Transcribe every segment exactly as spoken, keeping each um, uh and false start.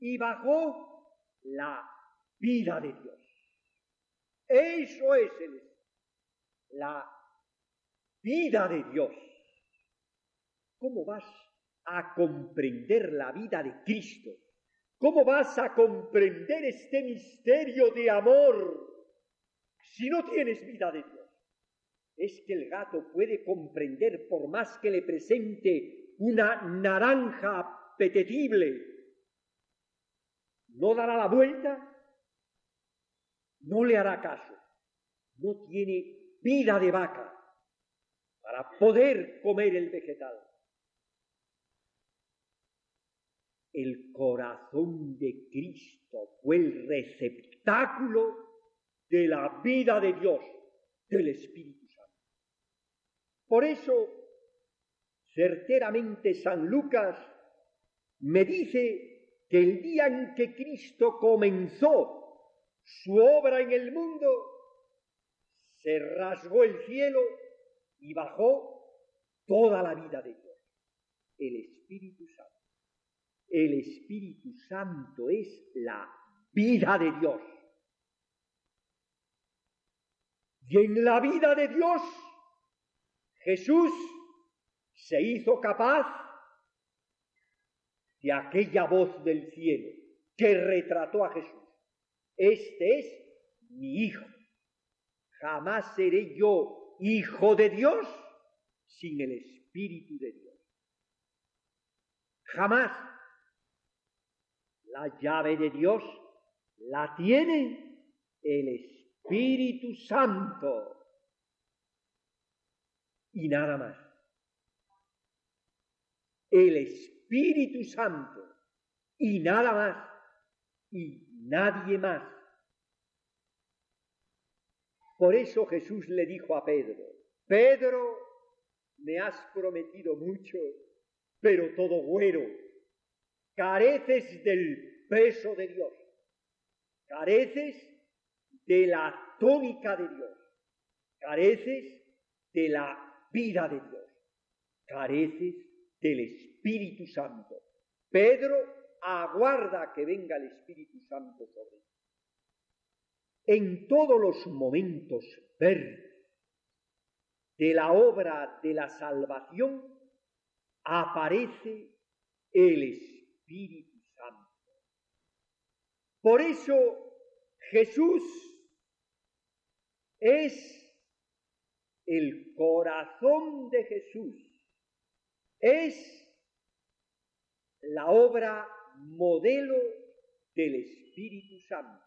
y bajó la vida de Dios. Eso es el, la vida de Dios. ¿Cómo vas a comprender la vida de Cristo? ¿Cómo vas a comprender este misterio de amor si no tienes vida de Dios? Es que el gato puede comprender, por más que le presente una naranja apetecible, no dará la vuelta, no le hará caso, no tiene vida de vaca para poder comer el vegetal. El corazón de Cristo fue el receptáculo de la vida de Dios, del Espíritu Santo. Por eso, certeramente San Lucas me dice que el día en que Cristo comenzó su obra en el mundo, se rasgó el cielo y bajó toda la vida de Dios, el Espíritu Santo. El Espíritu Santo es la vida de Dios. Y en la vida de Dios, Jesús se hizo capaz de aquella voz del cielo que retrató a Jesús. Este es mi Hijo. Jamás seré yo hijo de Dios sin el Espíritu de Dios. Jamás. La llave de Dios la tiene el Espíritu Santo y nada más. El Espíritu Santo y nada más y nadie más. Por eso Jesús le dijo a Pedro: Pedro, me has prometido mucho, pero todo güero. Careces del peso de Dios, careces de la tónica de Dios, careces de la vida de Dios, careces del Espíritu Santo. Pedro, aguarda que venga el Espíritu Santo sobre ti. En todos los momentos verdes de la obra de la salvación aparece el Espíritu Espíritu Santo. Por eso Jesús es el corazón de Jesús, es la obra modelo del Espíritu Santo.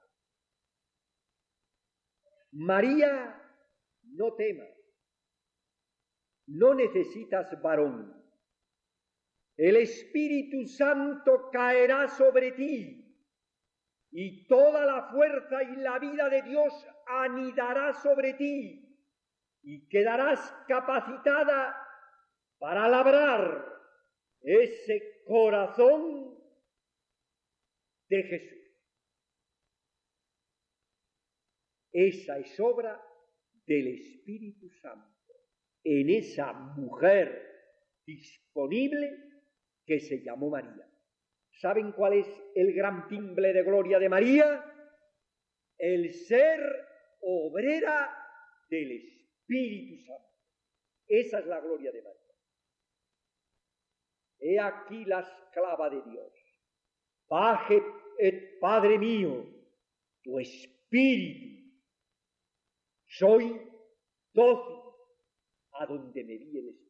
María, no temas, no necesitas varón. El Espíritu Santo caerá sobre ti y toda la fuerza y la vida de Dios anidará sobre ti y quedarás capacitada para labrar ese corazón de Jesús. Esa es obra del Espíritu Santo en esa mujer disponible que se llamó María. ¿Saben cuál es el gran timbre de gloria de María? El ser obrera del Espíritu Santo. Esa es la gloria de María. He aquí la esclava de Dios. Baje, et Padre mío, tu espíritu. Soy dócil a donde me vi el Espíritu.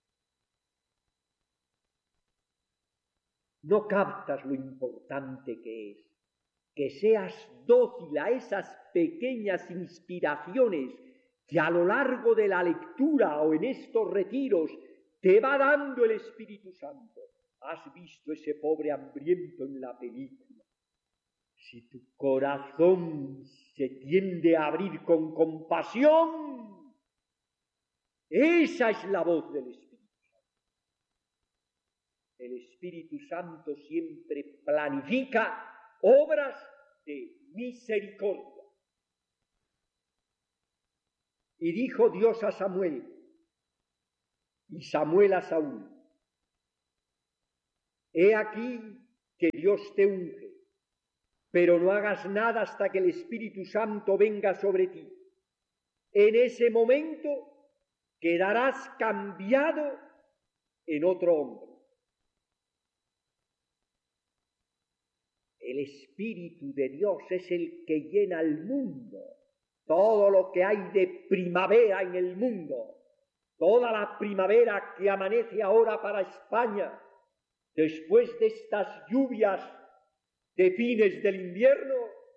No captas lo importante que es que seas dócil a esas pequeñas inspiraciones que a lo largo de la lectura o en estos retiros te va dando el Espíritu Santo. Has visto ese pobre hambriento en la película. Si tu corazón se tiende a abrir con compasión, esa es la voz del Espíritu. El Espíritu Santo siempre planifica obras de misericordia. Y dijo Dios a Samuel, y Samuel a Saúl: he aquí que Dios te unge pero no hagas nada hasta que el Espíritu Santo venga sobre ti. En ese momento quedarás cambiado en otro hombre. El Espíritu de Dios es el que llena el mundo. Todo lo que hay de primavera en el mundo, toda la primavera que amanece ahora para España, después de estas lluvias de fines del invierno,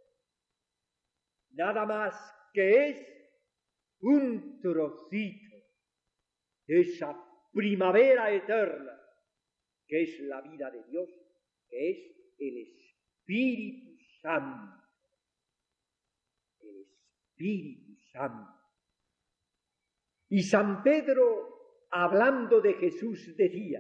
nada más que es un trocito de esa primavera eterna que es la vida de Dios, que es el Espíritu Santo. El Espíritu Santo. Y San Pedro, hablando de Jesús, decía: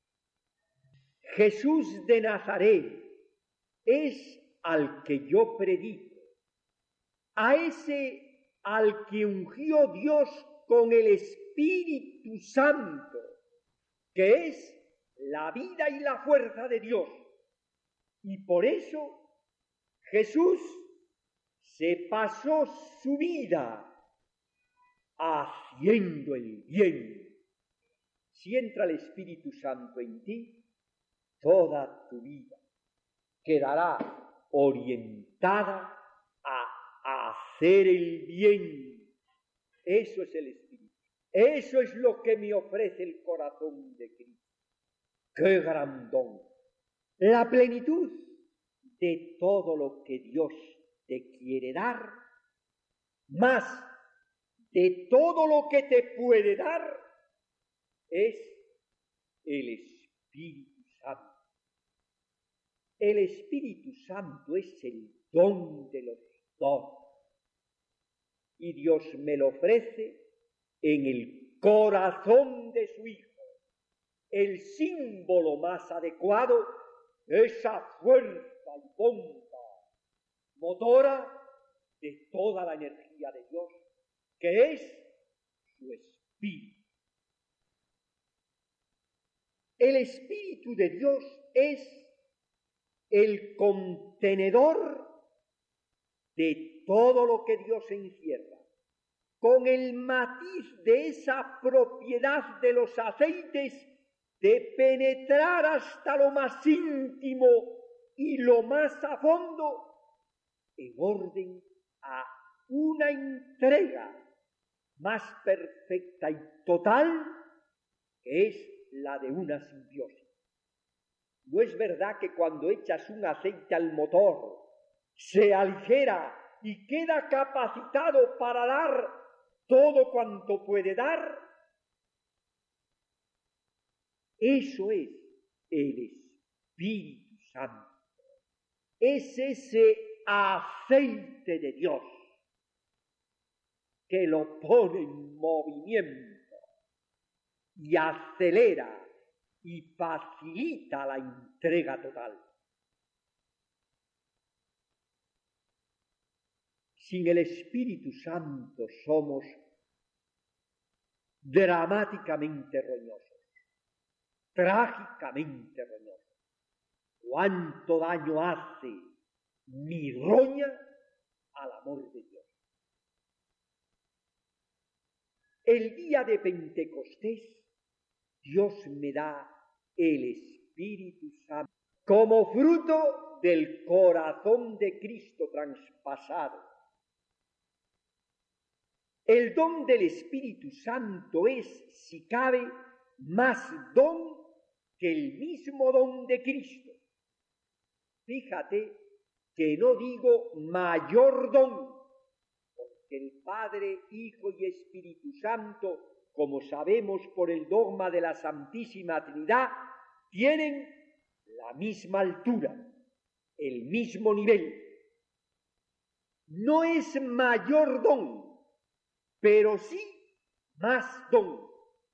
Jesús de Nazaret es al que yo predico, a ese al que ungió Dios con el Espíritu Santo, que es la vida y la fuerza de Dios. Y por eso Jesús se pasó su vida haciendo el bien. Si entra el Espíritu Santo en ti, toda tu vida quedará orientada a hacer el bien. Eso es el Espíritu. Eso es lo que me ofrece el corazón de Cristo. ¡Qué gran don! La plenitud de todo lo que Dios te quiere dar, más de todo lo que te puede dar, es el Espíritu Santo. El Espíritu Santo es el don de los dones. Y Dios me lo ofrece en el corazón de su Hijo, el símbolo más adecuado de esa fuerza y bomba motora de toda la energía de Dios, que es su Espíritu. El Espíritu de Dios es el contenedor de todo lo que Dios encierra, con el matiz de esa propiedad de los aceites de penetrar hasta lo más íntimo y lo más a fondo, en orden a una entrega más perfecta y total, que es la de una simbiosis. ¿No es verdad que cuando echas un aceite al motor se aligera y queda capacitado para dar todo cuanto puede dar? Eso es el Espíritu Santo. Es ese aceite de Dios que lo pone en movimiento y acelera y facilita la entrega total. Sin el Espíritu Santo somos dramáticamente roñosos, trágicamente roñosos. ¿Cuánto daño hace mi roña al amor de Dios? El día de Pentecostés, Dios me da el Espíritu Santo como fruto del corazón de Cristo traspasado. El don del Espíritu Santo es, si cabe, más don que el mismo don de Cristo. Fíjate que no digo mayor don, porque el Padre, Hijo y Espíritu Santo, como sabemos por el dogma de la Santísima Trinidad, tienen la misma altura, el mismo nivel. No es mayor don, pero sí más don.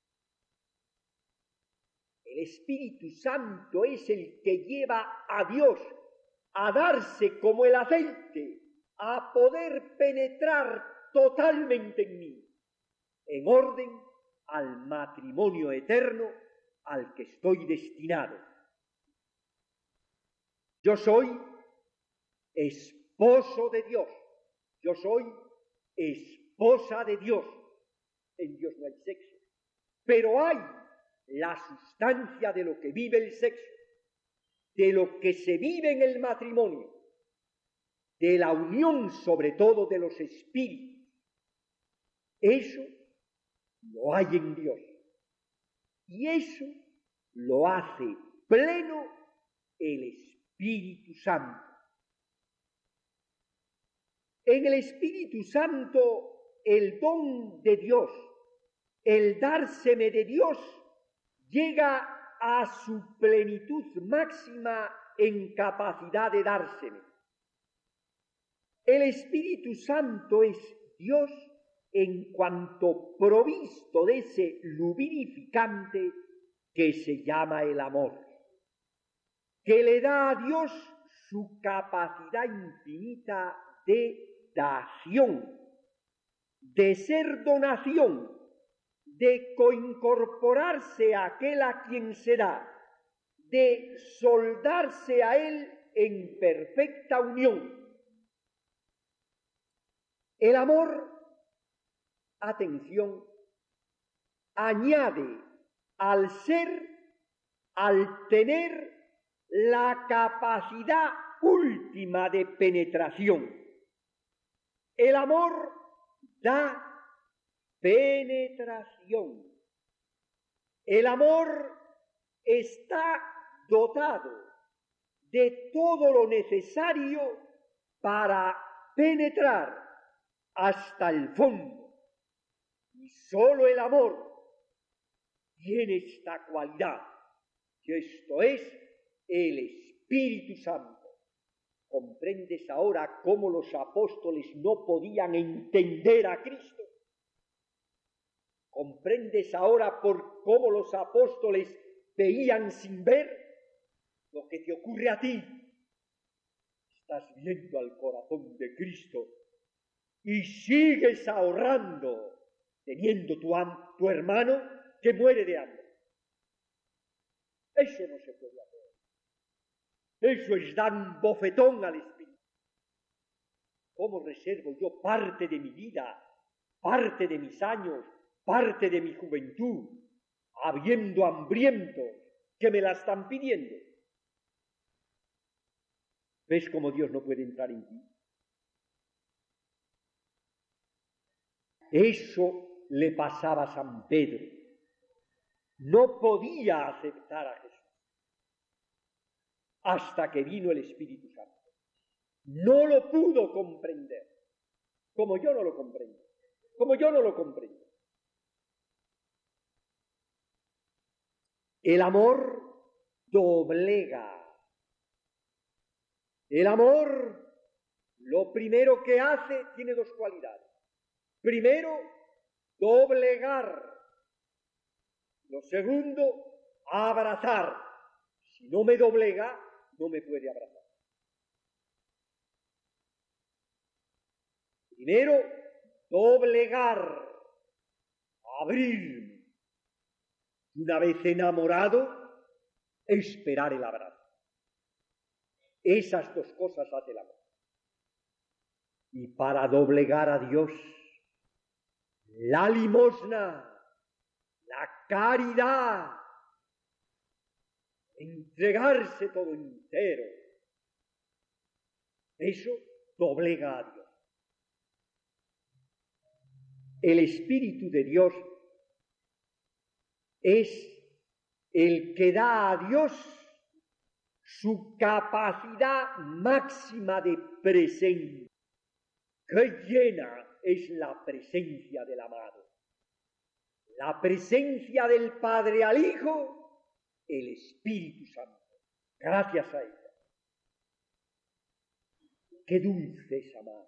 El Espíritu Santo es el que lleva a Dios a darse como el aceite, a poder penetrar totalmente en mí, en orden al matrimonio eterno al que estoy destinado. Yo soy esposo de Dios. Yo soy esposa de Dios. En Dios no hay sexo, pero hay la sustancia de lo que vive el sexo, de lo que se vive en el matrimonio, de la unión sobre todo de los espíritus. Eso lo hay en Dios. Y eso lo hace pleno el Espíritu Santo. En el Espíritu Santo, el don de Dios, el dárseme de Dios, llega a su plenitud máxima en capacidad de dárseme. El Espíritu Santo es Dios en cuanto provisto de ese lubrificante que se llama el amor, que le da a Dios su capacidad infinita de dación, de ser donación, de coincorporarse a aquel a quien se da, de soldarse a él en perfecta unión. El amor, atención, añade al ser, al tener la capacidad última de penetración. El amor da penetración. El amor está dotado de todo lo necesario para penetrar hasta el fondo. Y sólo el amor tiene esta cualidad, que esto es el Espíritu Santo. ¿Comprendes ahora cómo los apóstoles no podían entender a Cristo? ¿Comprendes ahora por cómo los apóstoles veían sin ver? Lo que te ocurre a ti, estás viendo al corazón de Cristo y sigues ahorrando, teniendo tu, tu hermano que muere de hambre. Eso no se puede hacer. Eso es dar un bofetón al espíritu. ¿Cómo reservo yo parte de mi vida, parte de mis años, parte de mi juventud, habiendo hambrientos que me la están pidiendo? ¿Ves cómo Dios no puede entrar en ti? Eso le pasaba a San Pedro. No podía aceptar a Jesús hasta que vino el Espíritu Santo. No lo pudo comprender, como yo no lo comprendo, como yo no lo comprendo. El amor doblega. El amor, lo primero que hace, tiene dos cualidades. Primero, doblegar. Lo segundo, abrazar. Si no me doblega, no me puede abrazar. Primero, doblegar, abrirme. Una vez enamorado, esperar el abrazo. Esas dos cosas hace el amor. Y para doblegar a Dios, la limosna, la caridad, entregarse todo entero, eso doblega a Dios. El Espíritu de Dios es el que da a Dios su capacidad máxima de presencia. ¡Qué llena es la presencia del amado! La presencia del Padre al Hijo, el Espíritu Santo. Gracias a ella. ¡Qué dulce es amar!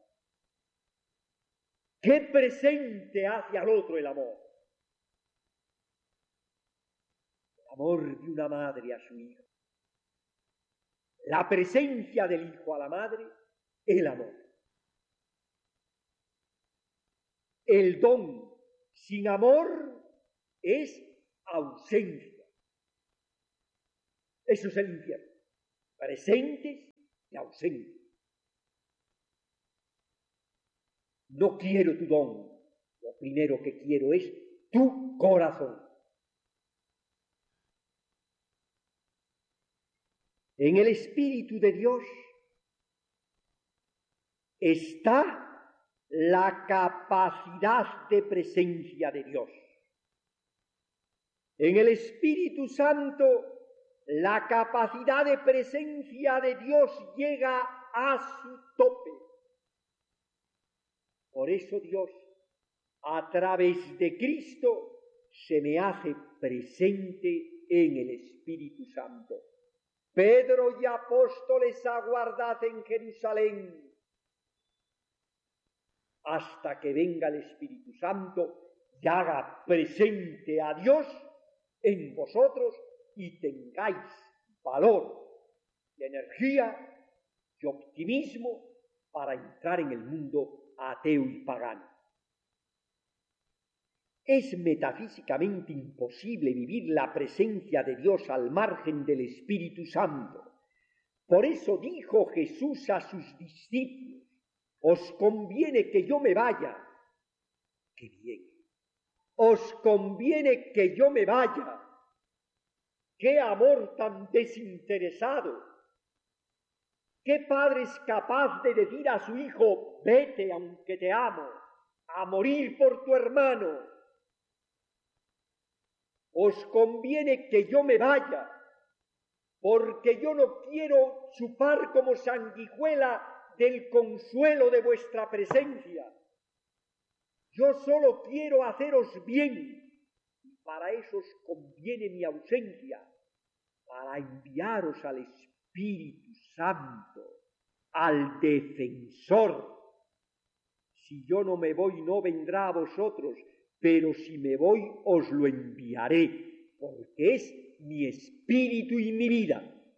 ¡Qué presente hace al otro el amor! El amor de una madre a su hijo. La presencia del hijo a la madre, el amor. El don sin amor es ausencia. Eso es el infierno. Presentes y ausentes. No quiero tu don, lo primero que quiero es tu corazón. En el Espíritu de Dios está la capacidad de presencia de Dios. En el Espíritu Santo, la capacidad de presencia de Dios llega a su tope. Por eso Dios, a través de Cristo, se me hace presente en el Espíritu Santo. Pedro y apóstoles, aguardad en Jerusalén hasta que venga el Espíritu Santo y haga presente a Dios en vosotros y tengáis valor y energía y optimismo para entrar en el mundo ateo y pagano. Es metafísicamente imposible vivir la presencia de Dios al margen del Espíritu Santo. Por eso dijo Jesús a sus discípulos: os conviene que yo me vaya. ¡Qué bien! Os conviene que yo me vaya. ¡Qué amor tan desinteresado! ¿Qué padre es capaz de decir a su hijo: vete aunque te amo, a morir por tu hermano? Os conviene que yo me vaya, porque yo no quiero chupar como sanguijuela del consuelo de vuestra presencia. Yo solo quiero haceros bien, y para eso os conviene mi ausencia, para enviaros al Espíritu Santo, al defensor. Si yo no me voy, no vendrá a vosotros, pero si me voy, os lo enviaré, porque es mi espíritu y mi vida.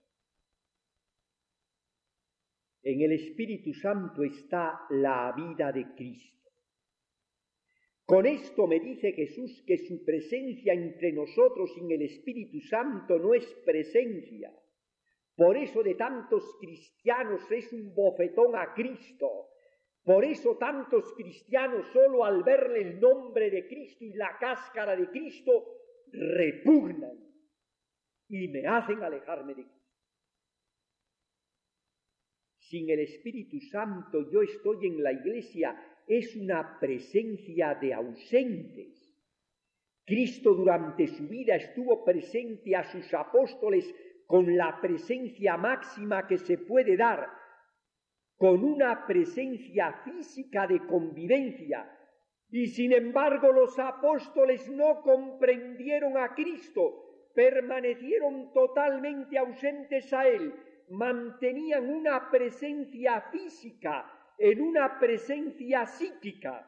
En el Espíritu Santo está la vida de Cristo. Con esto me dice Jesús que su presencia entre nosotros sin el Espíritu Santo no es presencia. Por eso de tantos cristianos es un bofetón a Cristo. Por eso tantos cristianos solo al verle el nombre de Cristo y la cáscara de Cristo repugnan y me hacen alejarme de Cristo. Sin el Espíritu Santo yo estoy en la iglesia, es una presencia de ausentes. Cristo durante su vida estuvo presente a sus apóstoles con la presencia máxima que se puede dar, con una presencia física de convivencia, y sin embargo los apóstoles no comprendieron a Cristo, permanecieron totalmente ausentes a Él, mantenían una presencia física en una presencia psíquica.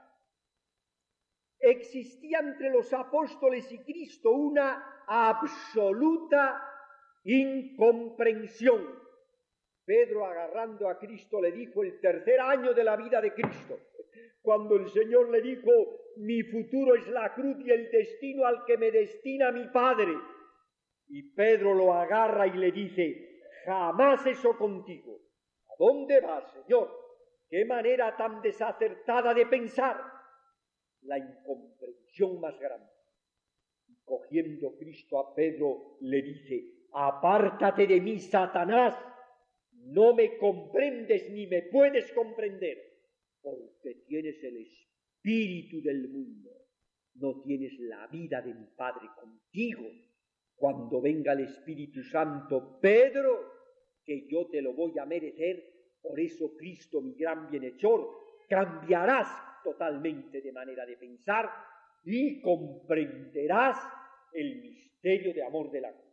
Existía entre los apóstoles y Cristo una absoluta incomprensión. Pedro, agarrando a Cristo, le dijo el tercer año de la vida de Cristo, cuando el Señor le dijo: mi futuro es la cruz y el destino al que me destina mi Padre. Y Pedro lo agarra y le dice: jamás eso contigo. ¿A dónde vas, Señor? ¿Qué manera tan desacertada de pensar? La incomprensión más grande. Y cogiendo Cristo a Pedro, le dice: apártate de mí, Satanás. No me comprendes ni me puedes comprender, porque tienes el espíritu del mundo, no tienes la vida de mi Padre contigo. Cuando venga el Espíritu Santo, Pedro, que yo te lo voy a merecer, por eso Cristo, mi gran bienhechor, cambiarás totalmente de manera de pensar y comprenderás el misterio de amor de la cruz.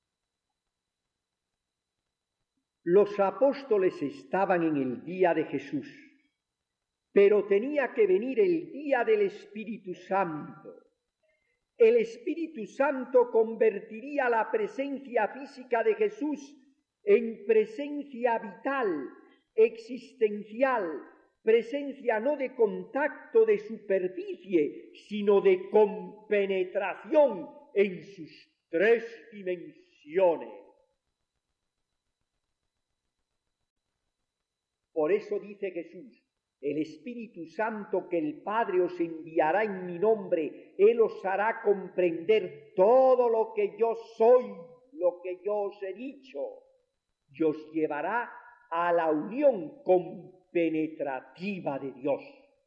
Los apóstoles estaban en el día de Jesús, pero tenía que venir el día del Espíritu Santo. El Espíritu Santo convertiría la presencia física de Jesús en presencia vital, existencial, presencia no de contacto de superficie, sino de compenetración en sus tres dimensiones. Por eso dice Jesús: El Espíritu Santo que el Padre os enviará en mi nombre, Él os hará comprender todo lo que yo soy, lo que yo os he dicho, y os llevará a la unión compenetrativa de Dios.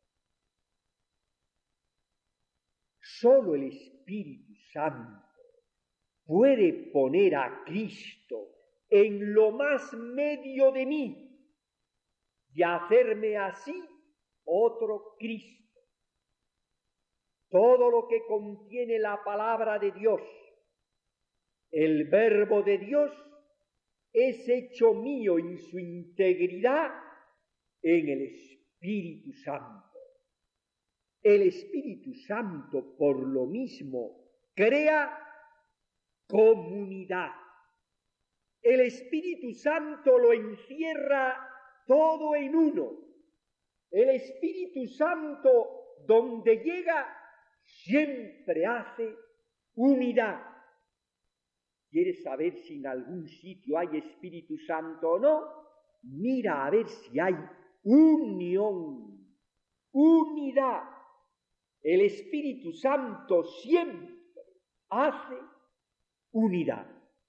Solo el Espíritu Santo puede poner a Cristo en lo más medio de mí y hacerme así otro Cristo. Todo lo que contiene la palabra de Dios, el verbo de Dios, es hecho mío en su integridad en el Espíritu Santo. El Espíritu Santo, por lo mismo, crea comunidad. El Espíritu Santo lo encierra todo en uno. El Espíritu Santo, donde llega, siempre hace unidad. ¿Quieres saber si en algún sitio hay Espíritu Santo o no? Mira a ver si hay unión, unidad. El Espíritu Santo siempre hace unidad.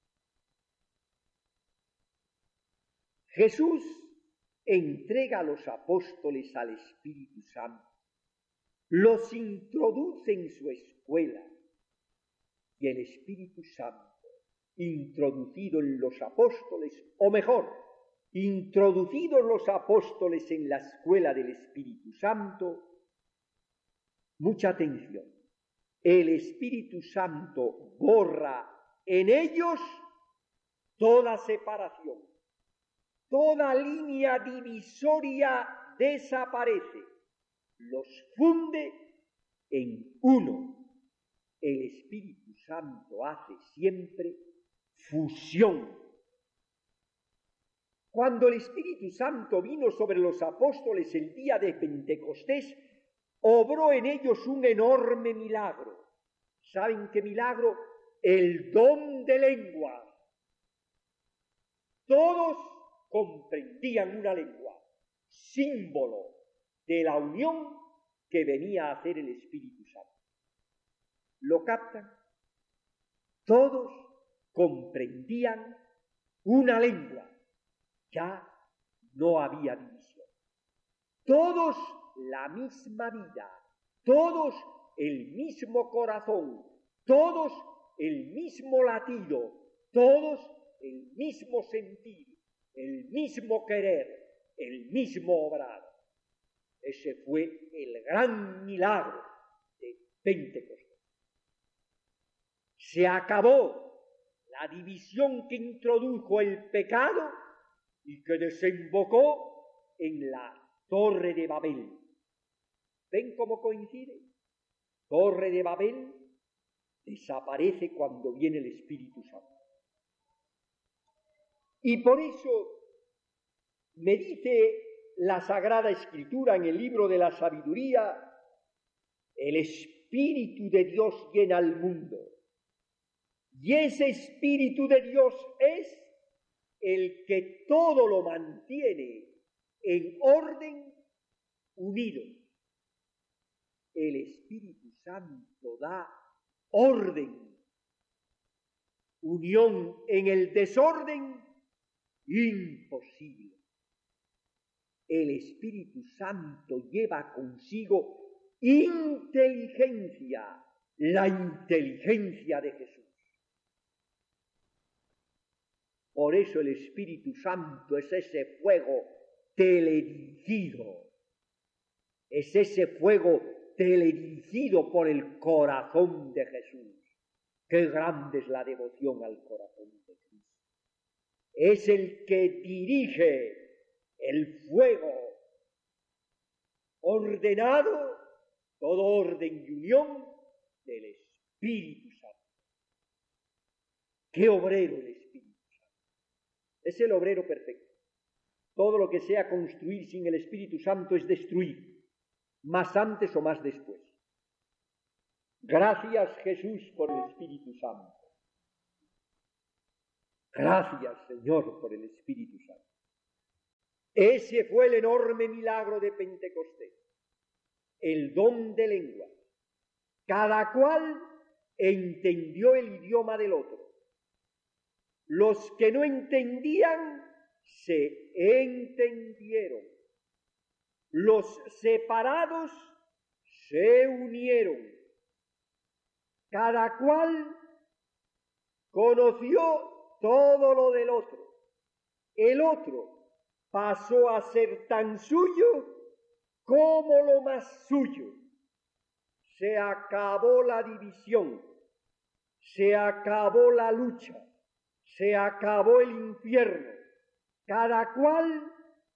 Jesús entrega a los apóstoles al Espíritu Santo, los introduce en su escuela y el Espíritu Santo, introducido en los apóstoles, o mejor, introducidos los apóstoles en la escuela del Espíritu Santo, mucha atención, el Espíritu Santo borra en ellos toda separación, toda línea divisoria desaparece, los funde en uno. El Espíritu Santo hace siempre fusión. Cuando el Espíritu Santo vino sobre los apóstoles el día de Pentecostés, obró en ellos un enorme milagro. ¿Saben qué milagro? El don de lengua. Todos comprendían una lengua, símbolo de la unión que venía a hacer el Espíritu Santo. ¿Lo captan? Todos comprendían una lengua. Ya no había división. Todos la misma vida, todos el mismo corazón, todos el mismo latido, todos el mismo sentir, el mismo querer, el mismo obrar. Ese fue el gran milagro de Pentecostés. Se acabó la división que introdujo el pecado y que desembocó en la Torre de Babel. ¿Ven cómo coincide? Torre de Babel desaparece cuando viene el Espíritu Santo. Y por eso me dice la Sagrada Escritura en el libro de la Sabiduría, el Espíritu de Dios llena al mundo. Y ese Espíritu de Dios es el que todo lo mantiene en orden unido. El Espíritu Santo da orden, unión en el desorden, imposible. El Espíritu Santo lleva consigo inteligencia, la inteligencia de Jesús. Por eso el Espíritu Santo es ese fuego teledirigido, es ese fuego teledirigido por el corazón de Jesús. Qué grande es la devoción al corazón de Cristo. Es el que dirige el fuego ordenado, todo orden y unión del Espíritu Santo. ¡Qué obrero el Espíritu Santo! Es el obrero perfecto. Todo lo que sea construir sin el Espíritu Santo es destruir, más antes o más después. Gracias, Jesús, por el Espíritu Santo. Gracias, Señor, por el Espíritu Santo. Ese fue el enorme milagro de Pentecostés, el don de lengua. Cada cual entendió el idioma del otro. Los que no entendían se entendieron. Los separados se unieron. Cada cual conoció todo lo del otro. El otro pasó a ser tan suyo como lo más suyo. Se acabó la división, se acabó la lucha, se acabó el infierno. Cada cual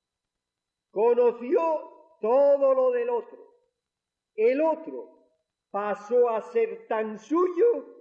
conoció todo lo del otro. El otro pasó a ser tan suyo